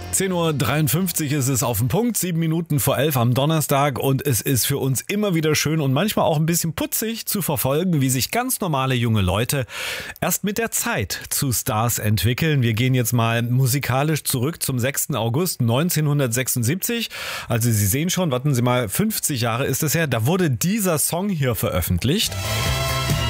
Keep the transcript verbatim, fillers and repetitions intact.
zehn Uhr dreiundfünfzig ist es auf dem Punkt, sieben Minuten vor elf am Donnerstag, und es ist für uns immer wieder schön und manchmal auch ein bisschen putzig zu verfolgen, wie sich ganz normale junge Leute erst mit der Zeit zu Stars entwickeln. Wir gehen jetzt mal musikalisch zurück zum sechsten August neunzehnhundertsechsundsiebzig. Also Sie sehen schon, warten Sie mal, fünfzig Jahre ist es her, da wurde dieser Song hier veröffentlicht.